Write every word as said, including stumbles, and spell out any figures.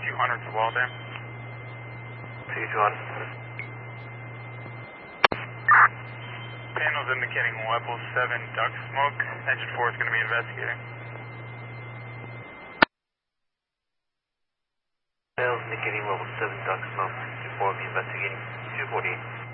two hundred to Walden. two two hundred. Panels indicating level seven duct smoke. Engine four is going to be investigating. Panels indicating level seven duct smoke. Engine four will be investigating. two forty-eight.